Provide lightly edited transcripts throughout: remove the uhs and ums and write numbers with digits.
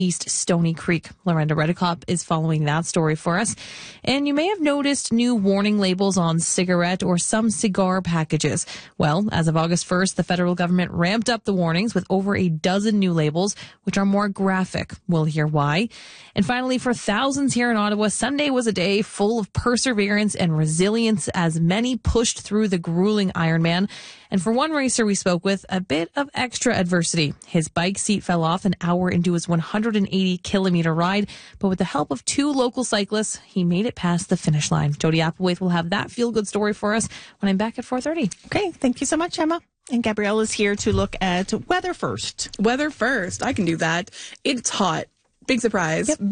East Stony Creek. Lorenda Redicop is following that story for us. And you may have noticed new warning labels on cigarette or some cigar packages. Well, as of August 1st, the federal government ramped up the warnings with over a dozen new labels, which are more graphic. We'll hear why. And finally, for thousands here in Ottawa, Sunday was a day full of perseverance and resilience as many pushed through the grueling Ironman. And for one racer we spoke with, a bit of extra adversity. His bike seat fell off an hour into his 180-kilometer ride, but with the help of two local cyclists, he made it past the finish line. Jody Applewhite will have that feel-good story for us when I'm back at 4:30. Okay, thank you so much, Emma. And Gabrielle is here to look at weather first. Weather first. I can do that. It's hot. Big surprise. Yep.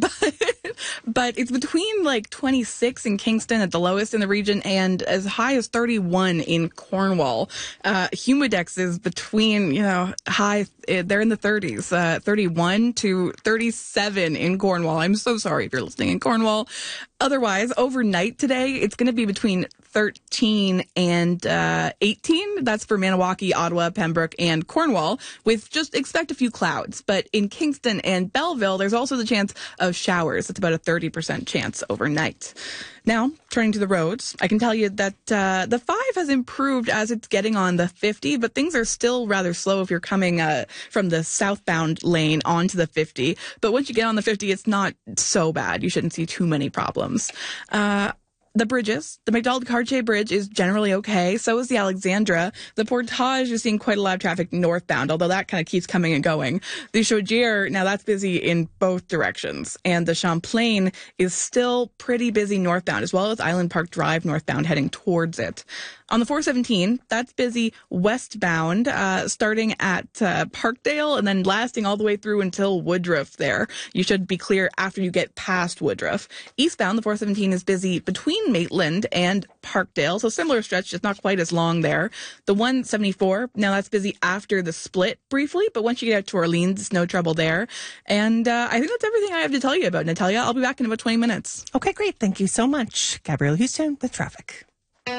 But it's between like 26 in Kingston at the lowest in the region and as high as 31 in Cornwall. Humidex is between, high, they're in the 30s, 31 to 37 in Cornwall. I'm so sorry if you're listening in Cornwall. Otherwise, overnight today, it's going to be between 13 and 18. That's for Maniwaki, Ottawa, Pembroke, and Cornwall, with just expect a few clouds. But in Kingston and Belleville, there's also the chance of showers. It's about a 30% chance overnight. Now, turning to the roads, I can tell you that the 5 has improved as it's getting on the 50, but things are still rather slow if you're coming from the southbound lane onto the 50. But once you get on the 50, it's not so bad. You shouldn't see too many problems. The bridges, the McDonald-Cartier Bridge is generally okay. So is the Alexandra. The Portage is seeing quite a lot of traffic northbound, although that kind of keeps coming and going. The Chaudière, now that's busy in both directions. And the Champlain is still pretty busy northbound, as well as Island Park Drive northbound heading towards it. On the 417, that's busy westbound, starting at Parkdale and then lasting all the way through until Woodruff there. You should be clear after you get past Woodruff. Eastbound, the 417 is busy between Maitland and Parkdale, so similar stretch, just not quite as long there. The 174, now that's busy after the split briefly, but once you get out to Orleans, no trouble there. And I think that's everything I have to tell you about, Natalia. I'll be back in about 20 minutes. Okay, great. Thank you so much. Gabrielle Houston with traffic.